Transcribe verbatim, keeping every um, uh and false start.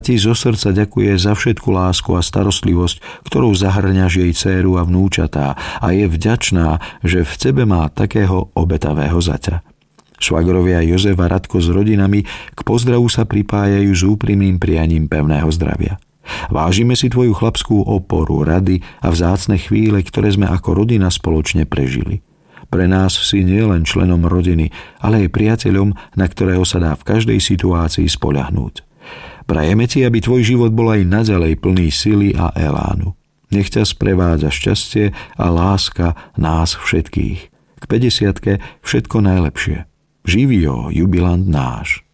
Ti zo srdca ďakuje za všetku lásku a starostlivosť, ktorou zahrňaš jej dcéru a vnúčatá, a je vďačná, že v tebe má takého obetavého zaťa. Švagrovia Jozef a Radko s rodinami k pozdravu sa pripájajú s úprimným prianím pevného zdravia. Vážime si tvoju chlapskú oporu, rady a vzácne chvíle, ktoré sme ako rodina spoločne prežili. Pre nás si nielen členom rodiny, ale aj priateľom, na ktorého sa dá v každej situácii spoľahnúť. Prajeme ti, aby tvoj život bol aj naďalej plný sily a elánu. Nech ťa sprevádza šťastie a láska nás všetkých. K päťdesiatke všetko najlepšie. Živio, jubilant náš.